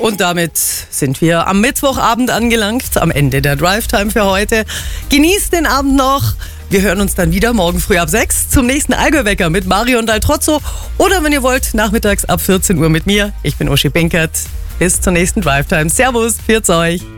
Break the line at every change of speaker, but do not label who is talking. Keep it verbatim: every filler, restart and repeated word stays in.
Und damit sind wir am Mittwochabend angelangt, am Ende der Drive-Time für heute. Genießt den Abend noch. Wir hören uns dann wieder morgen früh ab sechs zum nächsten Allgäu-Wecker mit Marion Daltrozzo. Oder wenn ihr wollt, nachmittags ab vierzehn Uhr mit mir. Ich bin Uschi Binkert. Bis zur nächsten Drive-Time. Servus, pfiat's euch.